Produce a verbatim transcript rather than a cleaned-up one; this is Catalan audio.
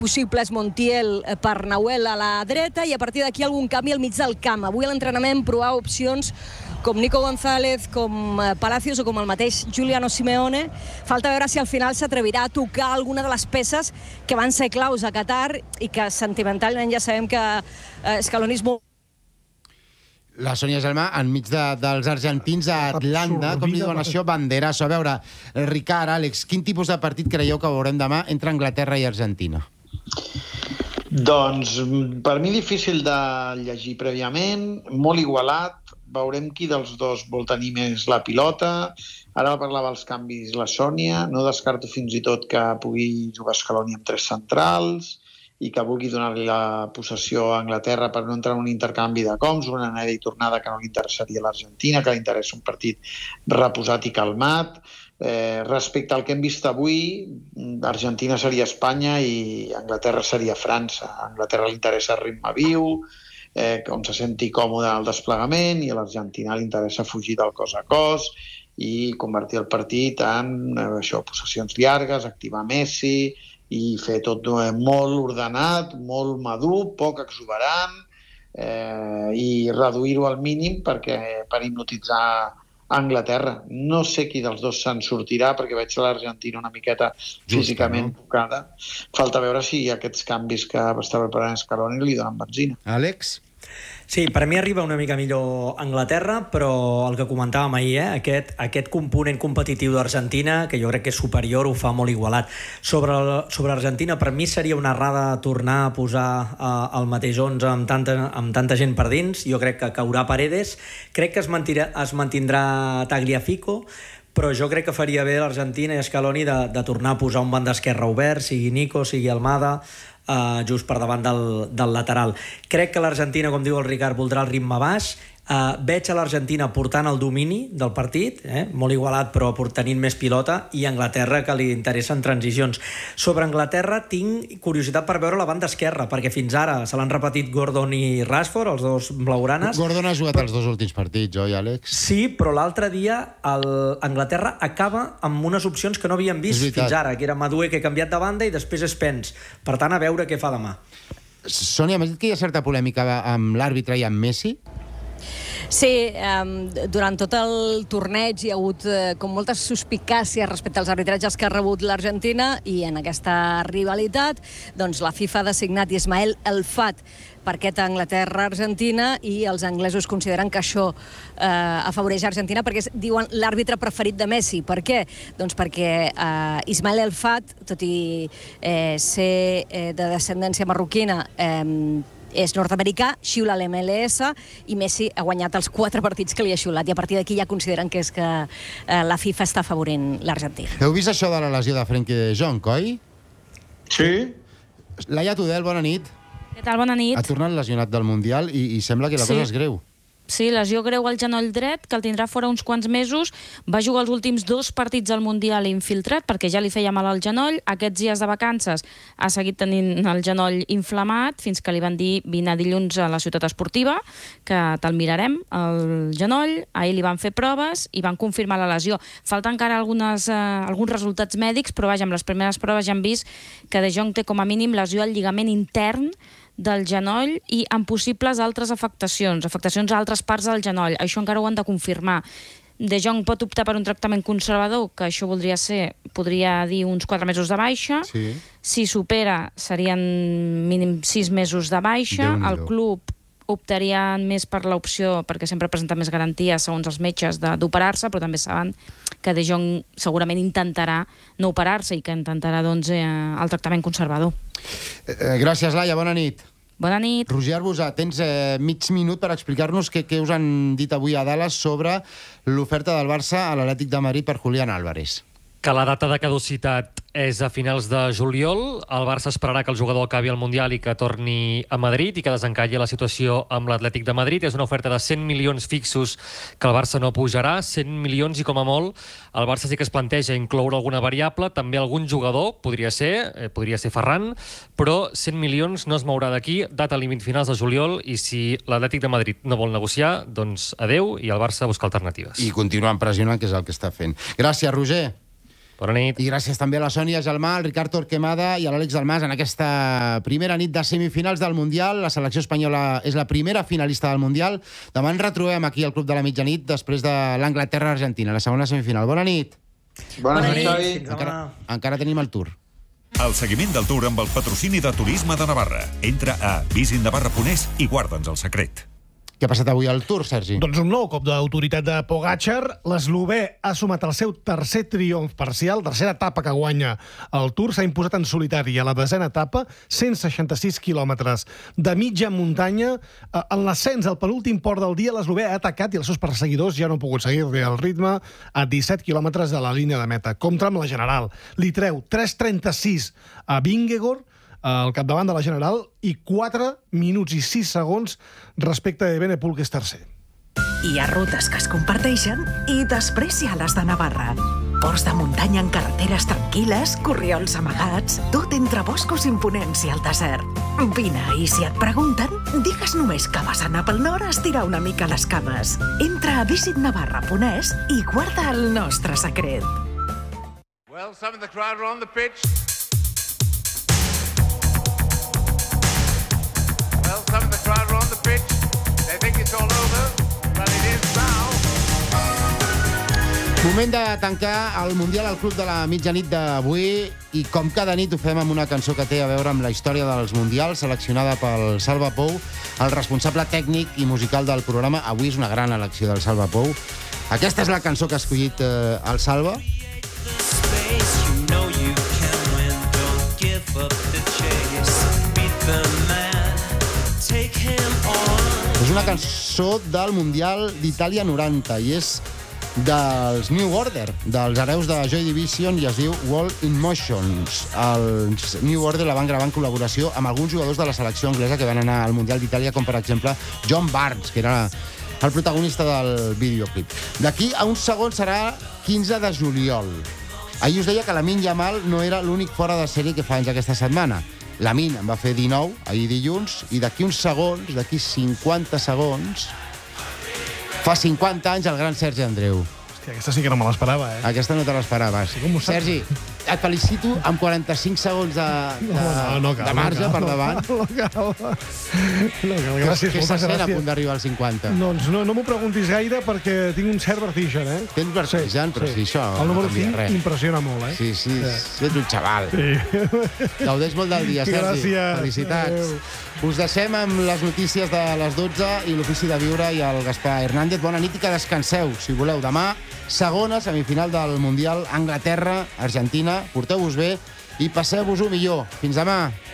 possibles Montiel per Nahuel a la dreta i a partir d'aquí algun canvi al mig del camp. Avui a l'entrenament provar opcions com Nico González, com Palacios o com el mateix Giuliano Simeone. Falta veure si al final s'atrevirà a tocar alguna de les peces que van ser claus a Qatar i que sentimentalment ja sabem que Scaloni és molt... La Sònia Gelmà, enmig de, dels argentins a Atlanta, com li diuen això, banderazo. A veure, Ricard, Àlex, quin tipus de partit creieu que veurem demà entre Anglaterra i Argentina? Doncs per mi difícil de llegir prèviament, molt igualat, veurem qui dels dos vol tenir més la pilota. Ara parlava dels canvis la Sònia, no descarto fins i tot que pugui jugar Scaloni amb tres centrals i que vulgui donar-li la possessió a Anglaterra per no entrar en un intercanvi de coms, una anada i tornada que no li interessaria a l'Argentina, que li interessa un partit reposat i calmat. Eh, respecte al que hem vist avui, Argentina seria Espanya i Anglaterra seria França. A Anglaterra li interessa el ritme viu, eh, on se senti còmode al desplegament, i a l'Argentina li interessa fugir del cos a cos i convertir el partit en eh, això, possessions llargues, activar Messi i fer tot eh, molt ordenat, molt madur, poc exuberant eh, i reduir-ho al mínim perquè per hipnotitzar Anglaterra. No sé qui dels dos se'n sortirà perquè veig l'Argentina una miqueta físicament tocada. Falta veure si aquests canvis que està preparant Scaloni li donen benzina. Àlex? Sí, per mi arriba una mica millor Anglaterra, però el que comentàvem ahir, eh, aquest, aquest component competitiu d'Argentina, que jo crec que és superior, ho fa molt igualat. Sobre, sobre Argentina, per mi seria una errada tornar a posar eh, el mateix onze amb tanta, amb tanta gent per dins. Jo crec que caurà Paredes, crec que es mantindrà, es mantindrà Tagliafico, però jo crec que faria bé l'Argentina i Scaloni de, de tornar a posar un banc d'esquerra obert, sigui Nico, sigui Almada, Uh, just per davant del, del lateral. Crec que l'Argentina, com diu el Ricard, voldrà el ritme baix. Uh, veig a l'Argentina portant el domini del partit, eh? molt igualat però tenint més pilota, i Anglaterra que li interessen transicions. Sobre Anglaterra tinc curiositat per veure la banda esquerra, perquè fins ara se l'han repetit Gordon i Rashford, els dos blaugranes. Gordon ha jugat però... els dos últims partits, oi, Àlex? Sí, però l'altre dia el... Anglaterra acaba amb unes opcions que no havíem vist fins ara, que era Madue, que ha canviat de banda, i després Spence. Per tant, a veure què fa demà. Sònia, m'has dit que hi ha certa polèmica amb l'àrbitre i amb Messi? Sí, um, durant tot el torneig hi ha hagut uh, com moltes suspicàcies respecte als arbitratges que ha rebut l'Argentina, i en aquesta rivalitat doncs la FIFA ha designat Ismael El Fat per aquest Anglaterra-Argentina, i els anglesos consideren que això eh, afavoreix Argentina perquè és, diuen, l'àrbitre preferit de Messi. Per què? Doncs perquè eh, Ismael El Fat, tot i eh, ser eh, de descendència marroquina, eh, és nord-americà, xiula l'M L S, i Messi ha guanyat els quatre partits que li ha xiulat, i a partir d'aquí ja consideren que és que eh, la FIFA està afavorint l'Argentina. Heu vist això de la lesió de Frenkie de Jong, oi? Sí. Laia Tudel, bona nit. Què tal? Bona nit. Ha tornat lesionat del Mundial i, i sembla que la sí. cosa és greu. Sí, lesió greu al genoll dret, que el tindrà fora uns quants mesos. Va jugar els últims dos partits al Mundial infiltrat, perquè ja li feia mal al genoll. Aquests dies de vacances ha seguit tenint el genoll inflamat, fins que li van dir vine dilluns a la ciutat esportiva, que te'l mirarem, el genoll. Ahir li van fer proves i van confirmar la lesió. Falta encara algunes, eh, alguns resultats mèdics, però vaja, amb les primeres proves ja hem vist que De Jong té com a mínim lesió al lligament intern del genoll i amb possibles altres afectacions, afectacions a altres parts del genoll. Això encara ho han de confirmar. De Jong pot optar per un tractament conservador, que això voldria ser, podria dir, uns quatre mesos de baixa. Sí. Si supera, serien mínim sis mesos de baixa. El club optaria més per l'opció, perquè sempre presenta més garanties, segons els metges, d'operar-se, però també saben que De Jong segurament intentarà no operar-se i que intentarà doncs, eh, el tractament conservador. Eh, gràcies, Laia, bona nit. Bona nit. Roger Arbusà, tens eh, mig minut per explicar-nos què, què us han dit avui a Dallas sobre l'oferta del Barça a l'Atlètic de Madrid per Julián Álvarez. Que la data de caducitat és a finals de juliol. El Barça esperarà que el jugador acabi el Mundial i que torni a Madrid i que desencalli la situació amb l'Atlètic de Madrid. És una oferta de cent milions fixos que el Barça no pujarà, cent milions, i com a molt el Barça sí que es planteja incloure alguna variable, també algun jugador, podria ser, eh, podria ser Ferran, però cent milions no es mourà d'aquí, data límit finals de juliol, i si l'Atlètic de Madrid no vol negociar, doncs adeu, i el Barça busca alternatives. I continuant pressionant, que és el que està fent. Gràcies, Roger. Bona nit. I gràcies també a la Sònia Gelmà, al Ricard Torquemada i a l'Àlex Dalmas en aquesta primera nit de semifinals del Mundial. La selecció espanyola és la primera finalista del Mundial. Demà ens retrobem aquí al Club de la Mitjanit després de l'Anglaterra-Argentina, la segona semifinal. Bona nit. Bona, Bona nit, Xavi. Encara, encara tenim el Tour. El seguiment del Tour amb el patrocini de Turisme de Navarra. Entra a visit navarra punt es i guarda'ns el secret. Què ha passat avui al Tour, Sergi? Doncs un nou cop d'autoritat de Pogačar. L'eslovè ha sumat el seu tercer triomf parcial, tercera etapa que guanya el Tour. S'ha imposat en solitari a la desena etapa, cent seixanta-sis quilòmetres de mitja muntanya. En l'ascens al penúltim port del dia, l'eslovè ha atacat i els seus perseguidors ja no han pogut seguir-li el ritme a disset quilòmetres de la línia de meta. Compta amb la general. Li treu tres trenta-sis a Vingegaard, al capdavant de la general, i quatre minuts i sis segons respecte de Benepul, que és tercer. Hi ha rutes que es comparteixen i després hi ha les de Navarra. Ports de muntanya en carreteres tranquil·les, corriols amagats, tot entre boscos imponents i el desert. Vine, i si et pregunten, digues només que vas anar pel nord a estirar una mica les cames. Entra a visit navarra punt es i guarda el nostre secret. Well, some of the crowd are on the pitch. Well, some of the crowd are on the pitch. They think it's all over, but it is now. Moment de tancar el Mundial al Club de la Mitjanit d'avui, i com cada nit ho fem amb una cançó que té a veure amb la història dels Mundials, seleccionada pel Salva Pou, el responsable tècnic i musical del programa. Avui és una gran elecció del Salva Pou. Aquesta és la cançó que ha escollit eh, el Salva. És una cançó del Mundial d'Itàlia noranta i és dels New Order, dels hereus de Joy Division, i es diu World in Motions. Els New Order la van gravar en col·laboració amb alguns jugadors de la selecció anglesa que van anar al Mundial d'Itàlia, com per exemple John Barnes, que era el protagonista del videoclip. D'aquí a uns segons serà quinze de juliol. Ahir us deia que Lamine Yamal no era l'únic fora de sèrie que fa anys aquesta setmana. Lamine en va fer dinou ahir dilluns, i d'aquí uns segons, d'aquí cinquanta segons, fa cinquanta anys el gran Sergi Andreu. Hòstia, aquesta sí que no me l'esperava, eh? Aquesta no te l'esperaves. Sí, com ho saps? Sergi, et felicito amb quaranta-cinc segons de, de, no, no cal, de marge no cal, per davant. No cal, no cal. No cal. Gràcies, Què se moltes sent a gràcies. punt d'arribar als cinquanta? Doncs no, no m'ho preguntis gaire perquè tinc un cert vertigen, eh? Tens vertigen, però sí, això El número no canvia cinc res. impressiona molt, eh? Sí, sí, Sí. ets un xaval. Sí. Gaudeix molt del dia, Sergi. Gràcies. Felicitats. Adéu. Us deixem amb les notícies de les dotze i l'Ofici de Viure i el Gaspar Hernández. Bona nit i que descanseu, si voleu. Demà, segona semifinal del Mundial, Anglaterra, Argentina. Porteu-vos bé i passeu-vos-ho millor. Fins demà.